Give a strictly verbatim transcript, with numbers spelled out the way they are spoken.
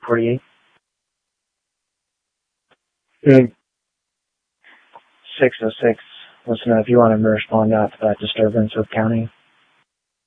forty-eight. Good. six oh six. Listen, if you want to respond out to that disturbance with county.